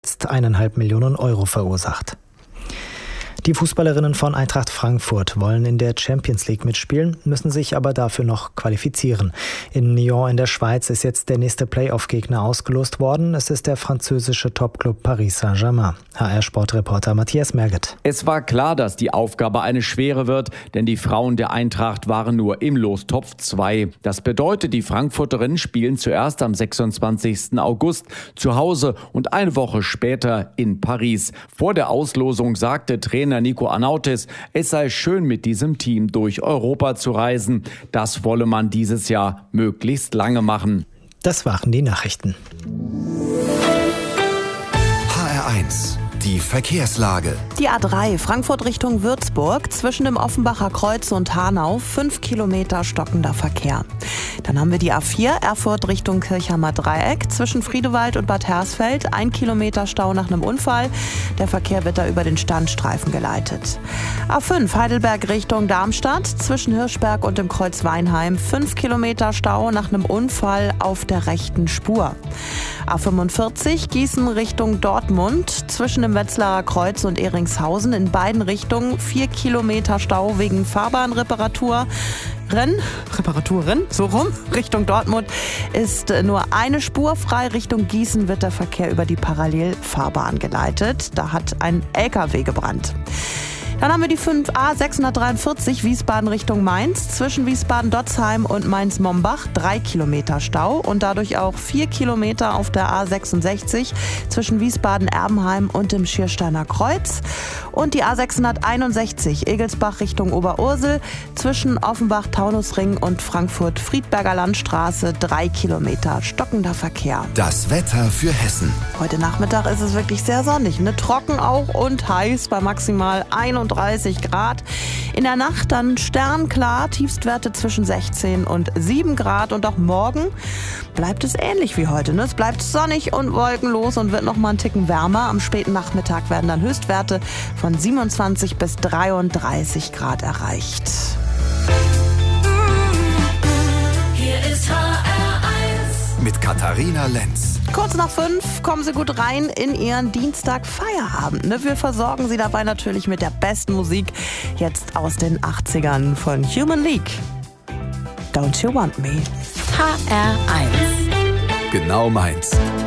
1,5 Millionen Euro verursacht. Die Fußballerinnen von Eintracht Frankfurt wollen in der Champions League mitspielen, müssen sich aber dafür noch qualifizieren. In Nyon in der Schweiz ist jetzt der nächste Playoff-Gegner ausgelost worden. Es ist der französische Topclub Paris Saint-Germain. HR-Sportreporter Matthias Merget. Es war klar, dass die Aufgabe eine schwere wird, denn die Frauen der Eintracht waren nur im Lostopf 2. Das bedeutet, die Frankfurterinnen spielen zuerst am 26. August zu Hause und eine Woche später in Paris. Vor der Auslosung sagte Trainer Nico Anautis, es sei schön, mit diesem Team durch Europa zu reisen. Das wolle man dieses Jahr möglichst lange machen. Das waren die Nachrichten. HR1, die Verkehrslage. Die A3 Frankfurt Richtung Würzburg zwischen dem Offenbacher Kreuz und Hanau 5 Kilometer stockender Verkehr. Dann haben wir die A4 Erfurt Richtung Kirchheimer Dreieck zwischen Friedewald und Bad Hersfeld 1 Kilometer Stau nach einem Unfall. Der Verkehr wird da über den Standstreifen geleitet. A5 Heidelberg Richtung Darmstadt zwischen Hirschberg und dem Kreuz Weinheim 5 Kilometer Stau nach einem Unfall auf der rechten Spur. A45 Gießen Richtung Dortmund zwischen dem Wetzlarer Kreuz und Ehringshausen in beiden Richtungen 4 Kilometer Stau wegen Fahrbahnreparaturen. So rum. Richtung Dortmund ist nur eine Spur frei. Richtung Gießen wird der Verkehr über die Parallelfahrbahn geleitet. Da hat ein LKW gebrannt. Dann haben wir die 5A 643 Wiesbaden Richtung Mainz zwischen Wiesbaden-Dotzheim und Mainz-Mombach 3 Kilometer Stau und dadurch auch 4 Kilometer auf der A66 zwischen Wiesbaden-Erbenheim und dem Schiersteiner Kreuz. Und die A661 Egelsbach Richtung Oberursel zwischen Offenbach-Taunusring und Frankfurt-Friedberger Landstraße 3 Kilometer stockender Verkehr. Das Wetter für Hessen. Heute Nachmittag ist es wirklich sehr sonnig, trocken auch und heiß bei maximal 31 Grad. In der Nacht dann sternklar, Tiefstwerte zwischen 16 und 7 Grad. Und auch morgen bleibt es ähnlich wie heute. Es bleibt sonnig und wolkenlos und wird noch mal einen Ticken wärmer. Am späten Nachmittag werden dann Höchstwerte von 27 bis 33 Grad erreicht. Hier ist HR1 mit Katharina Lenz. Kurz nach 5 kommen Sie gut rein in Ihren Dienstag-Feierabend. Wir versorgen Sie dabei natürlich mit der besten Musik jetzt aus den 80ern von Human League. Don't You Want Me? HR1 Genau meins.